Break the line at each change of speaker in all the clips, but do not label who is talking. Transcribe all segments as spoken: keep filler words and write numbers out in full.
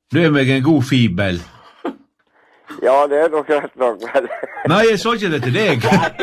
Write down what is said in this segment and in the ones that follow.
Du er meg en god fibel.
Ja, det er nok rett nok, vel.
Nei, jeg så ikke det til deg.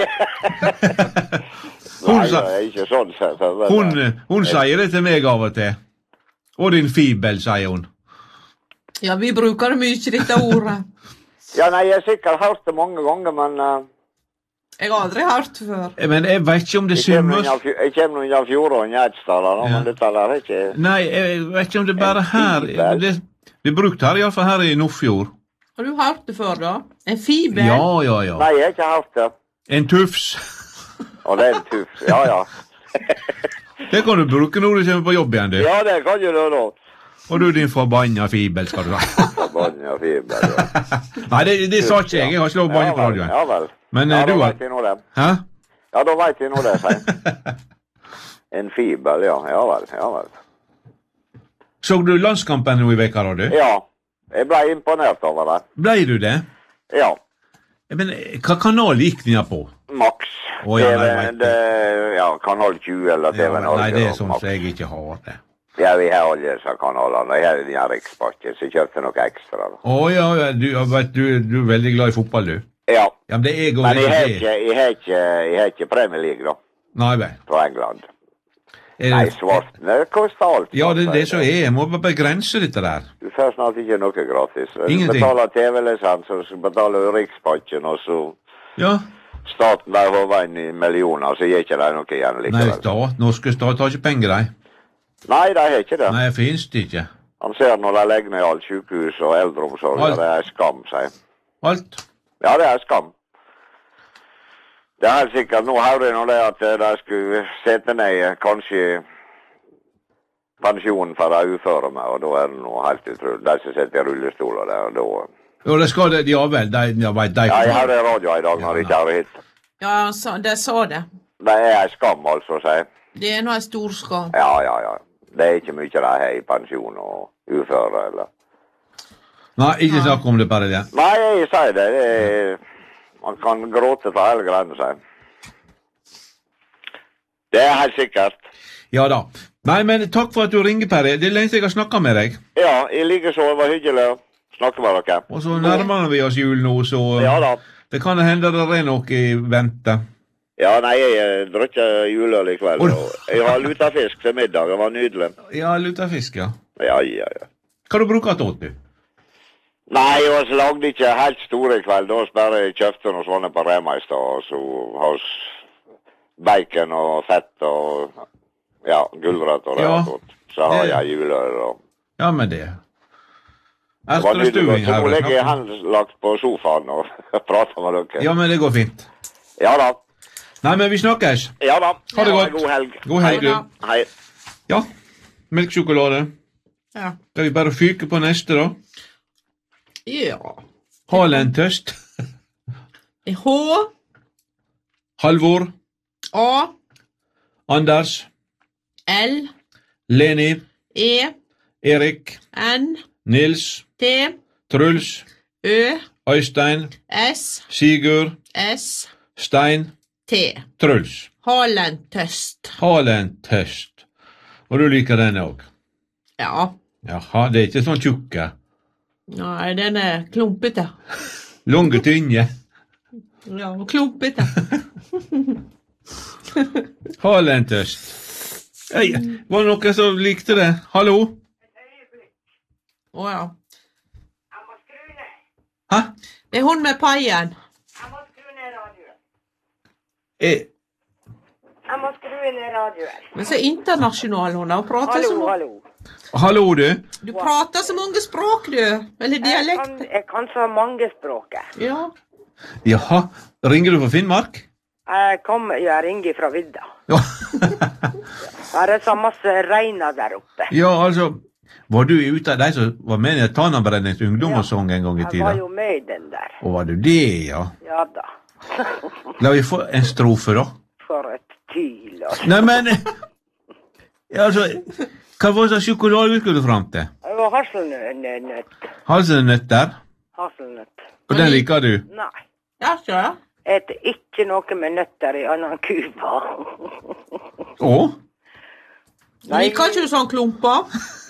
Hun Nei, det er ikke sånn sett.
Hun, hun sier det til meg av og til. Og din fibel, sier hun.
Ja, vi bruker det mye, dette ordet.
Ja, nei, jeg har sikkert hørt det mange ganger, men... Uh,
jeg har aldri hørt det før.
Men jeg vet ikke om det synes...
Jeg kommer noen av fjordene i Edstad, ja. Men dette der er ikke...
Nei, jeg vet ikke om det bare her... Det, vi brukte her, i hvert fall her i Nordfjord.
Har du hørt det før, da? En fibel?
Ja, ja, ja.
Nei, jeg har ikke hørt det.
En tufs.
Og det er en tufs, ja, ja.
Det kan du bruke når du kommer på jobb igjen, du.
Ja, det kan du da.
Og du din forbanna fibel, skal du ha.
Forbanna fibel, ja.
Nei, det, det sa ikke jeg. Jeg har ikke lov å banne på radioen.
Ja, vel.
Men
ja,
du
da
har...
vet jeg nå det.
Hæ?
Ja, da vet jeg nå det, sier. En fibel, ja. Ja vel, ja vel.
Så du landskampen nå i veka, da, du?
Ja. Jeg ble imponert over det.
Ble du det?
Ja.
Men hva kanal gikk den på?
Max.
Oh, ja,
T V, det, ja, kanal tjue eller T V
ja,
Norge.
Nei, det er sånn som jeg ikke har det.
Ja, vi har alle disse kanalene. Jeg har den her rikspakken, så jeg kjøpte noe ekstra. Å
oh, ja, du, vet, du, du er veldig glad i fotball, du?
Ja.
Ja, men det er
men jeg har ikke, jeg har ikke, jeg har ikke Premier League, da.
Nei, vel.
Fra England.
Det...
Nei, svartene koster alt.
Ja, det er det som er. Jeg må bare begrense dette der.
Du får snart ikke noe gratis.
Ingenting.
Du betaler T V-lisens, og så betaler du rikspakken, og så...
Ja.
Staten der har veien i millioner, så gir ikke det noe igjen likevel.
Nei, stat, norske stat har ikke penger, de.
Nei, de har ikke det.
Nei, det finnes det ikke.
Han ser når de legger ned alt sykehus og eldreomsorg, alt. Det er skam, sier.
Alt?
Ja, det er skam. Det er helt sikkert, nå hører jeg nå det at de skulle sette ned kanskje pensjonen for de uføre med, og da er det noe helt utrolig. De som sitter i rullestoler der, og da...
Jo, det skal det, ja vel, de, ja, vet, de...
Ja, jeg hører radio i dag når jeg kjører hit.
Ja, så, det sa det.
Det er en skam, altså, sier.
Det er noe stor skam.
Ja, ja, ja. Det er ikke mye de har i pensjon og uføre, eller...
Nei, ikke snakk om det bare det.
Nei, jeg sier det, det er... Man kan gråte for hele greiene, sier. Det er helt sikkert.
Ja da. Nei, men takk for at du ringer, Perry. Det er lenge jeg har snakket med deg.
Ja, jeg liker så. Det var hyggelig å snakke med dere.
Og så nærmer vi oss jul nå, så...
Ja da.
Det kan hende det er noe i vente.
Ja, nei, jeg drikker juleøl i kveld. Og jeg har lutefisk til middag. Det var nydelig.
Ja, lutefisk, ja.
Ja, ja, ja.
Hva du bruker til du?
Nei, jeg lagde ikke helt store i kveld. Da bare kjøpte noe sånne på Rema i sted, og så hos bacon og fett og ja, gulrøtt og det
ja,
og sånt. Så har jeg juleøl og...
Ja, men det...
Det var nydelig. Så må legge henlagt på sofaen og prate med dere.
Ja, men det går fint.
Ja da.
Nei, men vi snakkes.
Ja da.
Ha det godt.
God helg.
God helg, du.
Hei.
Ja, melksjokolade.
Ja.
Skal vi bare fyke på neste, da?
Ja.
Halentøst.
H.
Halvor.
A.
Anders.
L.
Leni.
E.
Erik.
N.
Nils.
T.
Truls.
Ø.
Øystein.
S.
Sigurd.
S.
Stein.
T.
Truls.
Halentøst.
Halentøst. Og du liker den også?
Ja.
Jaha, det er ikke sånn tjukke.
Nei, den er klumpete.
Lange tynje.
Ja, klumpete.
Halentøst. Hei, var det noen som likte det? Hallo?
Åja.
Jeg må skru ned.
Hæ?
Det er hun med paien.
Jeg må skru ned radioen.
Eh,
Jeg må skru ned radioen.
Men så internasjonal hun er, og prater
Hallo,
så mange...
hallo.
hallo, du.
Du prater så mange språk, du. Eller
Jeg
dialekt.
kan, jeg kan så mange språket.
Ja.
Jaha, ringer du fra Finnmark?
Jeg kommer, jeg ringer fra vidda.
Ja.
Her er så masse reiner der oppe.
Ja, altså, var du ute av deg som var med i Tannabrennings ungdomssang en gang i
Jeg var
tiden?
jo med i den der.
Og var du det, ja?
Ja da.
La vi få en strofe, da.
For et tyl. Altså.
Nei, men... Ja, altså, hva var det sjokolade vi skulle frem til?
Det var hasselnøtt.
Hasselnøtter?
Hasselnøtt.
Og den liker du?
Nei.
Ja, så.
Jeg eter ikke noe med nøtter i annen Cuba.
Å?
Liker ikke du sånn klumper?